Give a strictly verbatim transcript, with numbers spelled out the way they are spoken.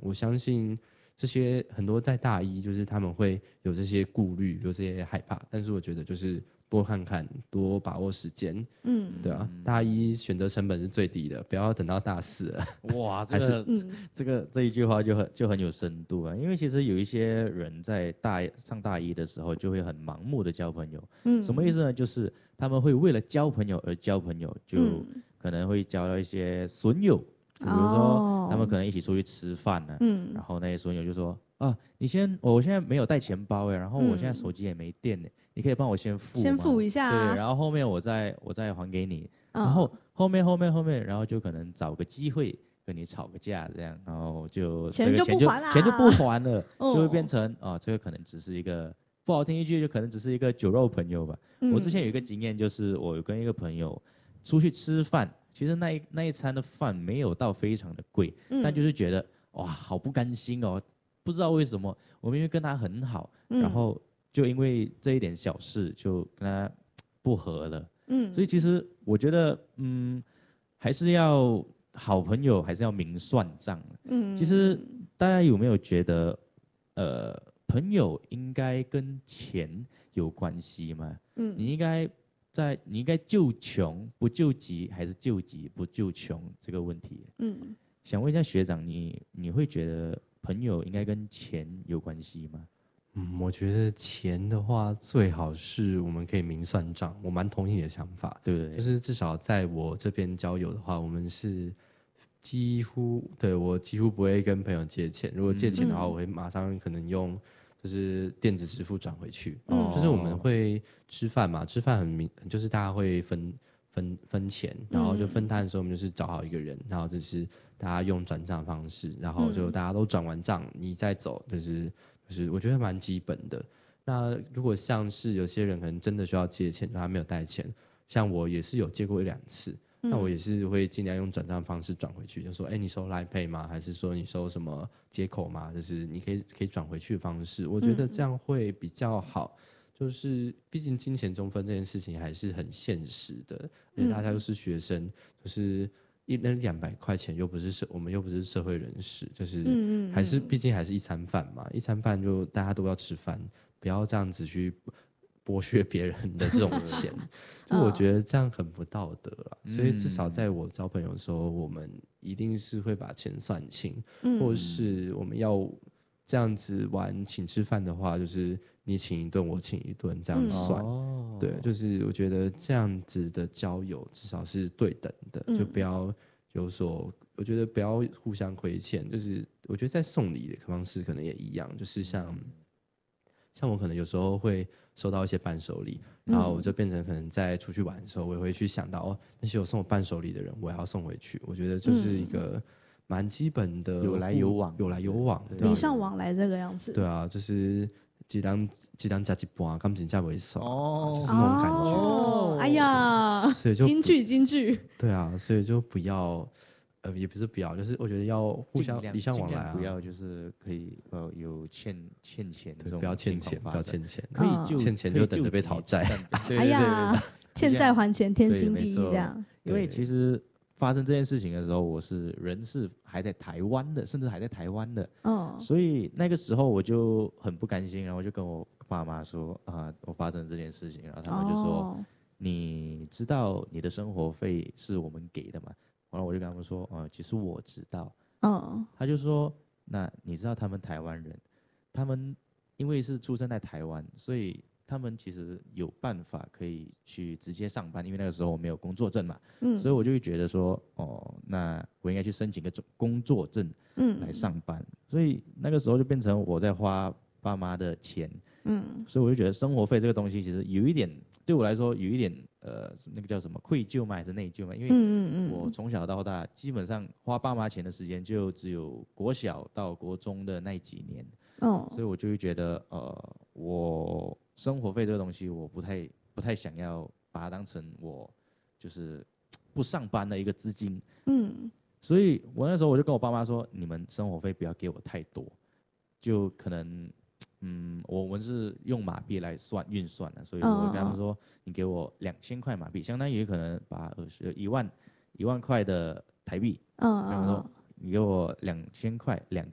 我相信这些很多在大一就是他们会有这些顾虑，有这些害怕，但是我觉得就是多看看，多把握时间。嗯，对啊，大一选择成本是最低的，不要等到大四了。 哇，这个、嗯、这个这一句话就很就很有深度啊，因为其实有一些人在大上大一的时候就会很盲目的交朋友。嗯，什么意思呢？就是他们会为了交朋友而交朋友，就可能会交到一些损友。比如说，他们可能一起出去吃饭呢、啊，嗯，然后那些损友就说啊，你先，我现在没有带钱包哎，然后我现在手机也没电呢，你可以帮我先付吗？ 先付一下、啊， 对，然后后面我再我再还给你，哦、然后后面后面后面，然后就可能找个机会跟你吵个架这样，然后就钱就不还了， 钱就不还了，就会变成啊、哦，这个可能只是一个不好听一句，就可能只是一个酒肉朋友吧。嗯、我之前有一个经验，就是我有跟一个朋友出去吃饭。其实那一那一餐的饭没有到非常的贵，嗯、但就是觉得哇，好不甘心哦，不知道为什么，我明明跟他很好，嗯、然后就因为这一点小事就跟他不和了。嗯，所以其实我觉得，嗯，还是要好朋友还是要明算账。嗯，其实大家有没有觉得，呃，朋友应该跟钱有关系吗？嗯，你应该。在你应该救穷不救急，还是救急不救穷这个问题？嗯，想问一下学长，你你会觉得朋友应该跟钱有关系吗？ 嗯，我觉得钱的话，最好是我们可以明算账。我蛮同意你的想法， 对不对？ 就是至少在我这边交友的话，我们是几乎对我几乎不会跟朋友借钱。如果借钱的话，嗯、我会马上可能用。就是电子支付转回去，嗯、就是我们会吃饭嘛，吃饭很明，就是大家会分分分钱，然后就分摊的时候，我们就是找好一个人，然后就是大家用转账方式，然后就大家都转完账，你再走，就是就是我觉得蛮基本的。那如果像是有些人可能真的需要借钱，他没有带钱，像我也是有借过一两次。那我也是会尽量用转账方式转回去，就说，哎、欸，你收 Line Pay 吗？还是说你收什么接口吗？就是你可以可以转回去的方式，我觉得这样会比较好。就是毕竟金钱中分这件事情还是很现实的，而且大家都是学生，就是一那两百块钱又不是社，我们又不是社会人士，就是还是毕竟还是一餐饭嘛，一餐饭就大家都要吃饭，不要这样子去。剥削别人的这种钱，就我觉得这样很不道德了。嗯、所以至少在我交朋友的时候，我们一定是会把钱算清，嗯、或是我们要这样子玩请吃饭的话，就是你请一顿，我请一顿，这样算。嗯、对，就是我觉得这样子的交友至少是对等的，嗯、就不要有所，我觉得不要互相亏欠。就是我觉得在送礼的方式可能也一样，就是像。嗯像我可能有时候会收到一些伴手礼，然后我就变成可能在出去玩的时候，我也会去想到哦，那些有送我伴手礼的人，我也要送回去。我觉得就是一个蛮基本的有来有往， 有来有往， 礼尚往来这个样子。 对啊，就是几当几当加几波啊，钢琴价为少，哦，就是那种感觉。 哦，哎呀， 所以就京剧京剧。 对啊，所以就不要。呃，也不是不要，就是我觉得要互相礼尚往来啊， 不要就是可以呃有欠欠钱这种， 不要欠钱，不要欠钱， 可以就欠钱就等着被讨债。 哎呀，欠债还钱，天经地义这样。 因为其实发生这件事情的时候，我是人是还在台湾的，甚至还在台湾的，嗯，所以那个时候我就很不甘心，然后我就跟我爸妈说啊，我发生这件事情，然后他们就说，哦、你知道你的生活费是我们给的吗？然后我就跟他们说，呃，其实我知道。嗯，他就说，那你知道他们台湾人，他们因为是出生在台湾，所以他们其实有办法可以去直接上班，因为那个时候我没有工作证嘛。嗯，所以我就会觉得说，哦，那我应该去申请个工作证，嗯，来上班。嗯、所以那个时候就变成我在花爸妈的钱。嗯，所以我就觉得生活费这个东西其实有一点。对我来说有一点呃，那个叫什么愧疚吗？还是内疚吗？因为我从小到大基本上花爸妈钱的时间就只有国小到国中的那几年，哦，所以我就会觉得呃，我生活费这个东西我不太不太想要把它当成我就是不上班的一个资金，嗯，所以我那时候我就跟我爸妈说，你们生活费不要给我太多，就可能。嗯，我们是用马币来算运算的，所以我跟他们说，你给我两千块马币，相当于可能把二十一万一万块的台币，嗯，然后说你给我两千块两